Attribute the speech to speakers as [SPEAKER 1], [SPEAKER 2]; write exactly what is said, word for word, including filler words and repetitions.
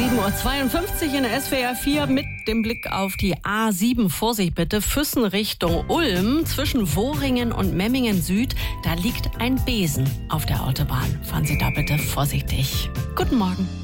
[SPEAKER 1] sieben Uhr zweiundfünfzig in der S W R vier mit dem Blick auf die A sieben. Vorsicht bitte, Füssen Richtung Ulm. Zwischen Wohringen und Memmingen Süd, da liegt ein Besen auf der Autobahn. Fahren Sie da bitte vorsichtig. Guten Morgen.